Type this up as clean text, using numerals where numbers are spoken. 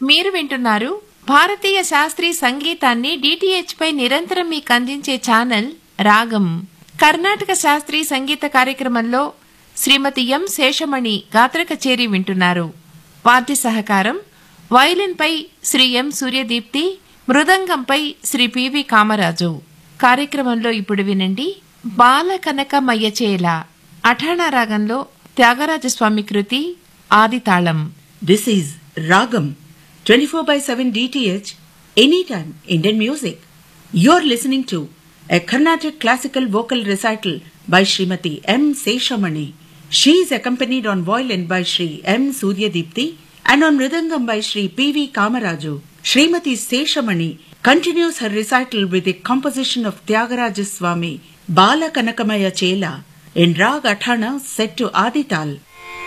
మీరు వింటున్నారు భారతీయ శాస్త్రీయ సంగీతాన్ని డిటిహెచ్ పై నిరంతరం మీకు అందించే ఛానల్ రాగం. కర్ణాటక శాస్త్రీయ సంగీత కార్యక్రమంలో శ్రీమతి ఎం శేషమణి గాత్ర కచేరీ వింటున్నారు. వాద్య సహకారం వయలిన్ పై శ్రీ ఎం సూర్యదీప్తి, మృదంగంపై శ్రీ పివి కామరాజు. కార్యక్రమంలో ఇప్పుడు వినండి బాల కనకమయ్యచేల అఠాణా రాగంలో త్యాగరాజస్వామి కృతి ఆదితాళం. This is Ragam 24/7 DTH anytime Indian music. You're listening to a Carnatic classical vocal recital by Srimati M. Seshamani. She is accompanied on violin by Sri M. Suryadipti and on mridangam by Sri P.V. Kamaraju. Srimati Seshamani continues her recital with a composition of Tyagaraja Swami Bala Kanakamaya Chela in Rag Athana set to Adital.